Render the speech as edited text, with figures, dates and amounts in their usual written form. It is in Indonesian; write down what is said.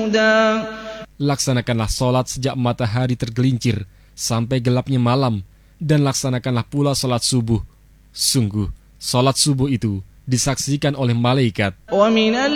مشهودا. Laksanakanlah solat sejak matahari tergelincir sampai gelapnya malam, dan laksanakanlah pula solat subuh. Sungguh, solat subuh itu disaksikan oleh malaikat. ومن